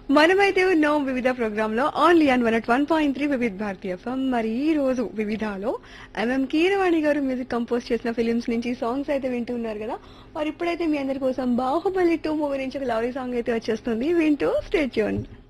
మనమైతే ఉన్నాం వివిధ ప్రోగ్రామ్ లో ఓన్లీ ఆన్ 101.3 వివిధ భారతీయ ఎఫ్ఎం. మరి ఈ రోజు వివిధలో ఎంఎం కీరవాణి గారు మ్యూజిక్ కంపోజ్ చేసిన ఫిలిమ్స్ నుంచి సాంగ్స్ అయితే వింటున్నారు కదా. మరి ఇప్పుడైతే మీ అందరి కోసం బాహుబలి 2 మూవీ నుంచి ఒక లవ్లీ సాంగ్ అయితే వచ్చేస్తుంది. వింటూ స్టే ట్యూన్డ్.